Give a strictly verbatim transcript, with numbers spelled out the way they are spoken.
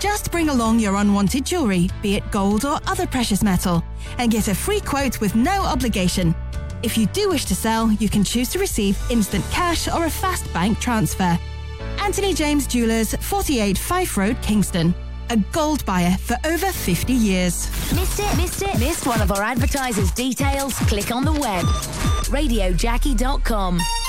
Just bring along your unwanted jewellery, be it gold or other precious metal, and get a free quote with no obligation. If you do wish to sell, you can choose to receive instant cash or a fast bank transfer. Anthony James Jewellers, forty-eight Fife Road, Kingston. A gold buyer for over fifty years. Missed it? Missed it? Missed one of our advertisers' details? Click on the web. radio jackie dot com.